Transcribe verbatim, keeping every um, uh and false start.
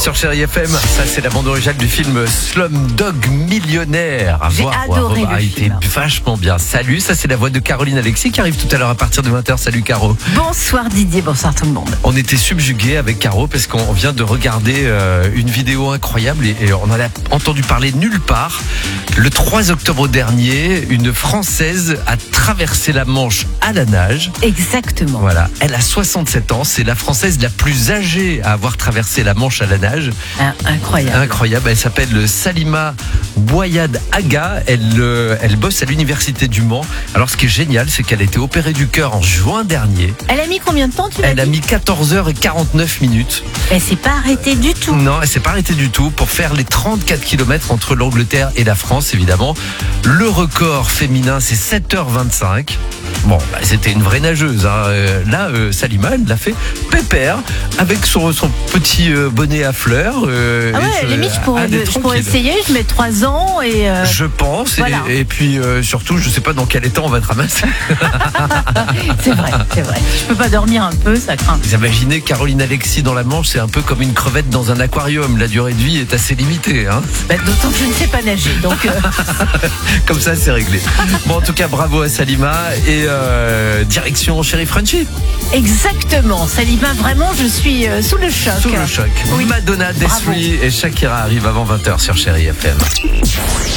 Sur Chérie F M, ça c'est la bande originale du film Slumdog Millionnaire. À J'ai voir, adoré voir, le a film. été vachement bien. Salut, ça c'est la voix de Caroline Alexis qui arrive tout à l'heure à partir de vingt heures. Salut Caro. Bonsoir Didier, bonsoir tout le monde. On était subjugués avec Caro parce qu'on vient de regarder euh, une vidéo incroyable et, et on en a entendu parler nulle part. Le trois octobre dernier, une Française a traversé la Manche à la nage. Exactement. Voilà, elle a soixante-sept ans, c'est la Française la plus âgée à avoir traversé la Manche à la nage. Un- incroyable. Incroyable, elle s'appelle Salima Bouayad Aga, elle, euh, elle bosse à l'université du Mans. Alors ce qui est génial, c'est qu'elle a été opérée du cœur en juin dernier. Elle a mis combien de temps tu m'as Elle a dit mis quatorze heures quarante-neuf minutes. Elle s'est pas arrêtée du tout. Non, elle s'est pas arrêtée du tout pour faire les trente-quatre kilomètres entre l'Angleterre et la France, évidemment. Le record féminin, c'est sept heures vingt-cinq. Bon, bah, c'était une vraie nageuse. Hein. Euh, là, euh, Salima, elle l'a fait pépère avec son, son petit euh, bonnet à fleurs. Euh, Ah ouais, et, limite, je pourrais, elle est je pourrais tranquille. essayer, je mets trois ans et... euh, Je pense, Voilà. et, et puis euh, surtout, je sais pas dans quel état on va te ramasser. c'est vrai, c'est vrai. Je peux pas dormir un peu, ça craint. Vous imaginez Caroline Alexis dans la Manche, c'est un peu comme une crevette dans un aquarium. La durée de vie est assez limitée. Hein. Bah, d'autant que je ne sais pas nager, donc... euh, Comme ça, c'est réglé. Bon, en tout cas, bravo à Salima et euh, direction Chérie Frenchy. Exactement. Salima, vraiment, je suis euh, sous le choc. Sous le choc. Oui. Madonna, Bravo. Desri et Shakira arrivent avant vingt heures sur Chérie F M.